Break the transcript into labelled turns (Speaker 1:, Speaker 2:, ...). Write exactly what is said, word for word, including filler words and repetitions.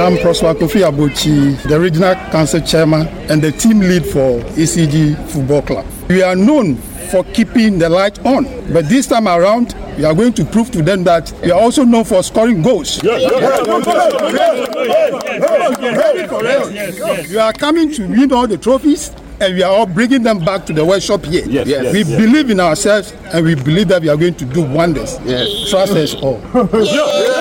Speaker 1: I'm Prosper Kofi Abochi, the Regional Council Chairman and the team lead for E C G Football Club. We are known for keeping the light on, but this time around, we are going to prove to them that we are also known for scoring goals. Yes, yes, yes, yes. We are coming to win all the trophies, and we are all bringing them back to the workshop here. Yes, yes, we yes. believe in ourselves, and we believe that we are going to do wonders. Yes. Trust us all.